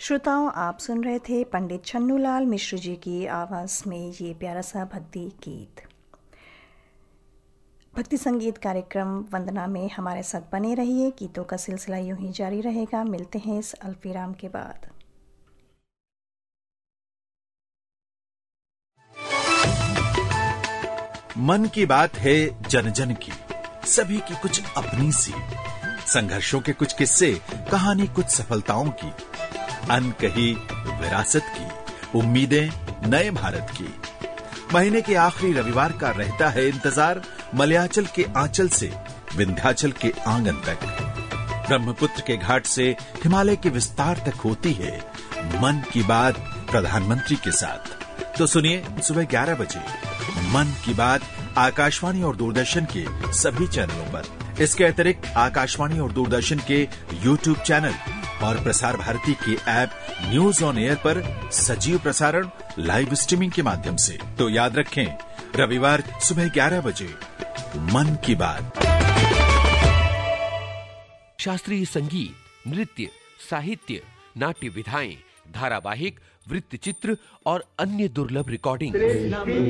श्रोताओं, आप सुन रहे थे पंडित छन्नूलाल मिश्र जी की आवाज़ में ये प्यारा सा भक्ति गीत। भक्ति संगीत कार्यक्रम वंदना में हमारे साथ बने रहिए। गीतों का सिलसिला यूं ही जारी रहेगा। मिलते हैं इस अल्पविराम के बाद। मन की बात है जन जन की, सभी की कुछ अपनी सी, संघर्षों के कुछ किस्से, कहानी कुछ सफलताओं की, अनकही विरासत की, उम्मीदें नए भारत की। महीने के आखिरी रविवार का रहता है इंतजार मलयाचल के आंचल से विंध्याचल के आंगन तक, ब्रह्मपुत्र के घाट से हिमालय के विस्तार तक होती है मन की बात प्रधानमंत्री के साथ। तो सुनिए सुबह 11 बजे मन की बात आकाशवाणी और दूरदर्शन के सभी चैनलों पर। इसके अतिरिक्त आकाशवाणी और दूरदर्शन के YouTube चैनल और प्रसार भारती के ऐप न्यूज ऑन एयर पर सजीव प्रसारण लाइव स्ट्रीमिंग के माध्यम से। तो याद रखें, रविवार सुबह 11 बजे मन की बात। शास्त्रीय संगीत, नृत्य, साहित्य, नाट्य विधाएं, धारावाहिक, वृत्तचित्र और अन्य दुर्लभ रिकॉर्डिंग